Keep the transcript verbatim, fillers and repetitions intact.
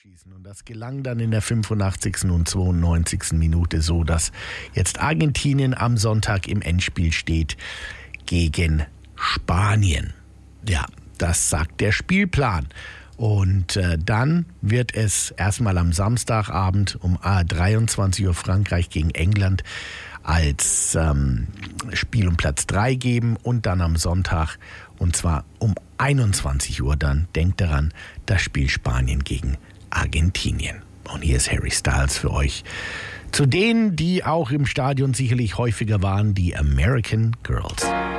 schießen. Und das gelang dann in der fünfundachtzigsten und zweiundneunzigsten Minute so, dass jetzt Argentinien am Sonntag im Endspiel steht gegen Spanien. Ja, das sagt der Spielplan. Und äh, dann wird es erstmal am Samstagabend um dreiundzwanzig Uhr Frankreich gegen England als ähm, Spiel um Platz drei geben und dann am Sonntag und zwar um einundzwanzig Uhr dann, denkt daran, das Spiel Spanien gegen Argentinien. Und hier ist Harry Styles für euch. Zu denen, die auch im Stadion sicherlich häufiger waren, die American Girls.